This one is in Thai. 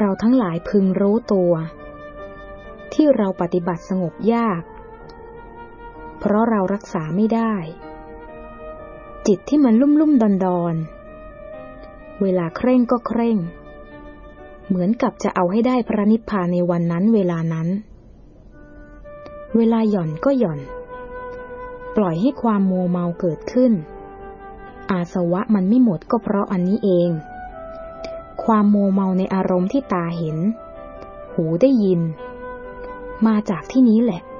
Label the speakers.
Speaker 1: เราทั้งหลายพึงรู้ตัวที่เราปฏิบัติสงบยากเพราะเรารักษาไม่ได้จิตที่มันลุ่มๆดอนๆเวลาเคร่งก็เคร่งเหมือนกับจะเอาให้ได้พระนิพพานในวันนั้นเวลานั้นเวลาหย่อนก็หย่อนปล่อยให้ความมัวเมาเกิดขึ้นอาสวะมันไม่หมดก็เพราะอันนี้เองความมัวเมาในอารมณ์ที่ตาเห็นหูได้ยินมาจากที่นี้แหละ